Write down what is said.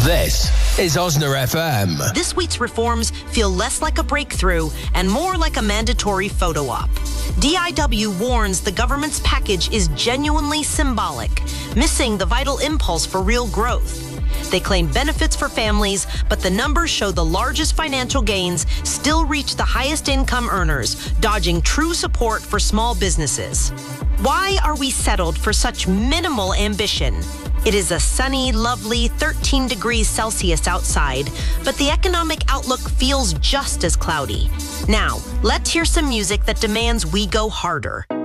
This is Osner FM. This week's reforms feel less like a breakthrough and more like a mandatory photo op. DIW warns the government's package is genuinely symbolic, missing the vital impulse for real growth. They claim benefits for families, but the numbers show the largest financial gains still reach the highest income earners, dodging true support for small businesses. Why are we settled for such minimal ambition? It is a sunny, lovely 13 degrees Celsius outside, but the economic outlook feels just as cloudy. Now, let's hear some music that demands we go harder.